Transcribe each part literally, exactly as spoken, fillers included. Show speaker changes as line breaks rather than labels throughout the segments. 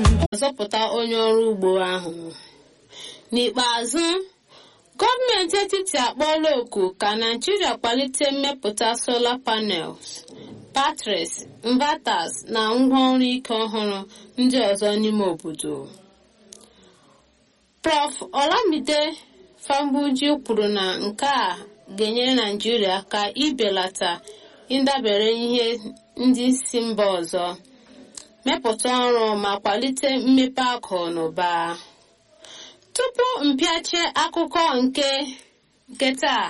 azọpụta onye ọrụ ugbo ahụ. N'ikpeazụ, gọọmenti etiti akpọọla oku ka Naịjirịa kwalite mmepụta solar panels, batteries, inverters na ngwaọrụ ike ọhụrụ ndị ọzọ n'ime obodo. Prọfesọ Olamide Fambuji kwuru na nke a ga-enyere Naịjirịa aka ibelata ịdabere ihe ndị si mba ọzọ, mepụta ọrụ ma kwalite mmepe akụ na ụba. Tupu mpịache akụkọ nke nke taa,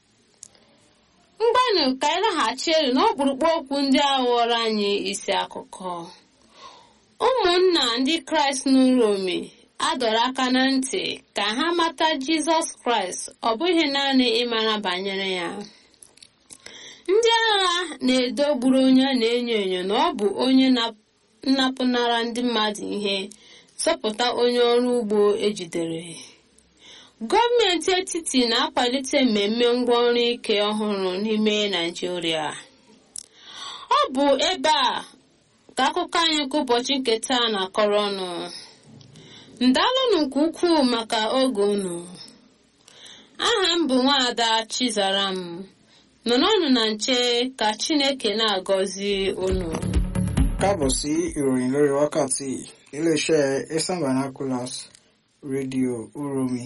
mgbanụ ka anyị laghachi elu n'ọkpụrụkpụ okwu ndị a ghọrọ anyị isi akụkọ. Ụmụnna ndị Kraịst n'Uromi adọrọ aka na ntị ka ha mata Jizọs Kraịst, ọ bụghị naanị ịmara banyere ya. Ndị agha na-edo gburu onye na-enyo enyo na ọ bụ onye nnapụnara ndị mmadụ ihe, zọpụta onye ọrụ ugbo ejidere. Gọọmenti etiti na-akwalite mmemme ngwaọrụ ike ọhụrụ n'ime Naịjirịa. Ọ bụ ebe a ka akụkọ anyị nke ụbọchị nke taa na-akọrọ ọnụ. Ndalụnụ nke ukwuu maka oge unu. Aha m bụ Nwaada Chizaram. Nọnọnụ na nche ka Chineke na-agọzi unu.
Káàbọ̀ sí ìròyìn lórí wákàtí iléeṣẹ́ Eastern Vernaculars rédíò Uromi.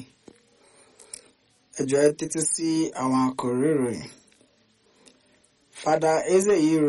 Ẹ jọ̀ọ́ ẹ tẹ́tí sí àwọn àkòrí ìròyìn. Fada Eze yìí